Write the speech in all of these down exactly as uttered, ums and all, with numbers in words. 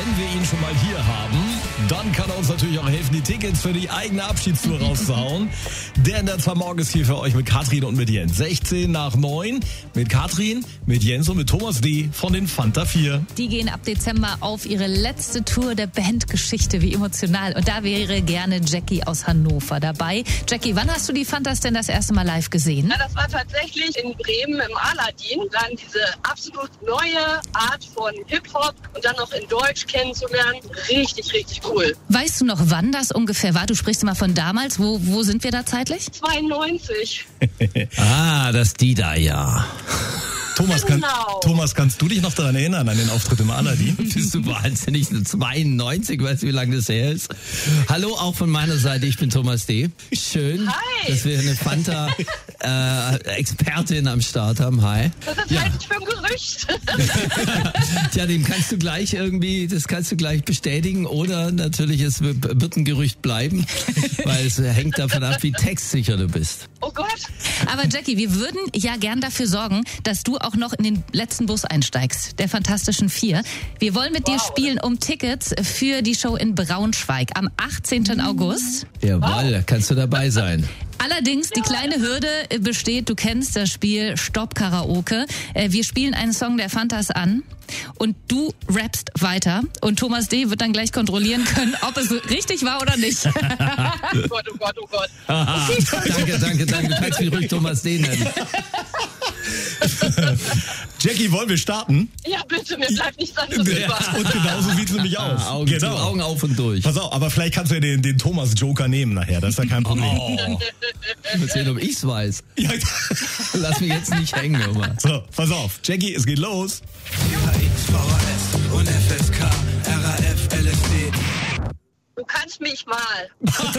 wenn wir ihn schon mal hier haben, dann kann er uns natürlich auch helfen, die Tickets für die eigene Abschiedstour rauszuhauen. Denn der zwei Morgen ist hier für euch mit Katrin und mit Jens. sechzehn nach neun mit Katrin, mit Jens und mit Thomas D. von den Fanta vier. Die gehen ab Dezember auf ihre letzte Tour der Bandgeschichte. Wie emotional. Und da wäre gerne Jackie aus Hannover dabei. Jackie, wann hast du die Fantas denn das erste Mal live gesehen? Ja, das war tatsächlich in Bremen im Aladdin. Dann diese absolut neue Art von Hip-Hop und dann noch in Deutsch kennenzulernen. Richtig, richtig cool. Weißt du noch, wann das ungefähr war? Du sprichst immer von damals. Wo, wo sind wir da zeitlich? zweiundneunzig. Ah, das die da, ja. Thomas, kann, Genau. Thomas, kannst du dich noch daran erinnern, an den Auftritt im Aladdin? Bist du wahnsinnig? zweiundneunzig, weißt du, wie lange das her ist? Hallo, auch von meiner Seite, ich bin Thomas D. Schön, Hi. dass wir eine Fanta-Expertin am Start haben. Hi. Das ist Ja. halt für ein Gerücht. Tja, dem kannst du gleich irgendwie, das kannst du gleich bestätigen oder natürlich, es wird ein Gerücht bleiben, weil es hängt davon ab, wie textsicher du bist. Oh Gott. Aber Jackie, wir würden ja gern dafür sorgen, dass du auch noch in den letzten Bus einsteigst, der Fantastischen Vier. Wir wollen mit dir spielen um Tickets für die Show in Braunschweig am achtzehnten August. Jawohl, da kannst du dabei sein. Allerdings, die kleine Hürde besteht, du kennst das Spiel Stopp Karaoke. Äh, Wir spielen einen Song der Fantas an und du rappst weiter und Thomas D. wird dann gleich kontrollieren können, ob es richtig war oder nicht. Oh Gott, oh Gott, oh Gott. Aha, danke, danke, danke. Du kannst mich ruhig Thomas D. nennen. Jackie, wollen wir starten? Ja, bitte, mir bleibt nichts anderes über. Und genauso sieht es nämlich aus. Ah, Augen, genau. zu, Augen auf und durch. Pass auf, aber vielleicht kannst du ja den, den Thomas-Joker nehmen nachher, das ist ja kein Problem. Oh. Mal sehen, ob ich's weiß. Ja. Lass mich jetzt nicht hängen, Junge. So, pass auf. Jackie, es geht los. K X, V H S und F S K, R A F, L S D. Du kannst mich mal.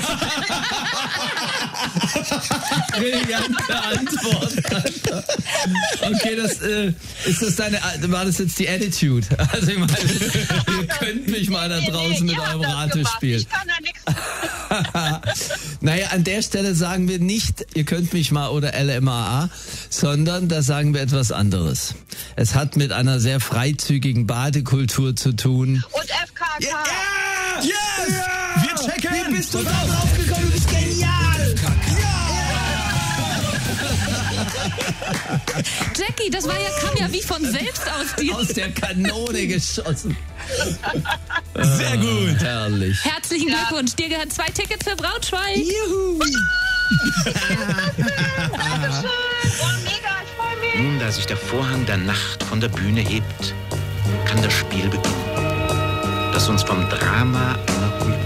Brillante Antwort, Alter. Okay, das, äh, ist das deine, war das jetzt die Attitude? Also ich meine, ihr könnt mich mal da draußen mit ihr habt eurem das Ratespiel. gemacht. Ich kann da nichts. Naja, an der Stelle sagen wir nicht, ihr könnt mich mal oder L M A A, sondern da sagen wir etwas anderes. Es hat mit einer sehr freizügigen Badekultur zu tun. Und F K K. Yes! Wir checken! Wie bist du da drauf gekommen? Du bist genial! Jackie, das war ja, kam ja wie von selbst aus dir. Aus der Kanone geschossen. Sehr gut. Herrlich. Herzlichen Glückwunsch, dir gehören zwei Tickets für Braunschweig. Juhu. Dankeschön. Oh, mega, ich freu mich. Nun, da sich der Vorhang der Nacht von der Bühne hebt, kann das Spiel beginnen, das uns vom Drama einer